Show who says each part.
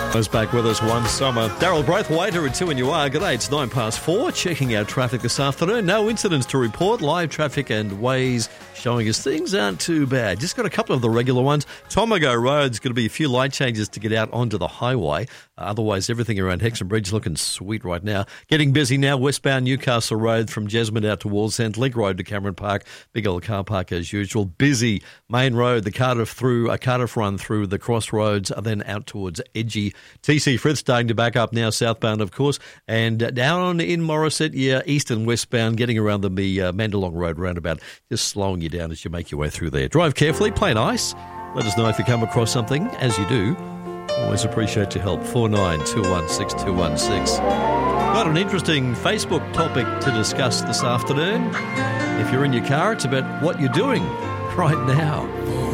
Speaker 1: Was back with us one summer. Daryl Braithwaite at 2 and you are. Good day, it's 4:09. Checking out traffic this afternoon. No incidents to report. Live traffic and ways showing us things aren't too bad. Just got a couple of the regular ones. Tomago Road's going to be a few light changes to get out onto the highway. Otherwise, everything around Hexham Bridge looking sweet right now. Getting busy now. Westbound Newcastle Road from Jesmond out to Wallsend. Link Road to Cameron Park. Big old car park as usual. Busy. Main Road, the Cardiff run through the crossroads, then out towards Edgy. TC Frith starting to back up now, southbound, of course. And down in Morisset, east and westbound, getting around the Mandalong Road roundabout, just slowing you down as you make your way through there. Drive carefully, play nice. Let us know if you come across something, as you do. Always appreciate your help. 49216216. Got an interesting Facebook topic to discuss this afternoon. If you're in your car, it's about what you're doing right now.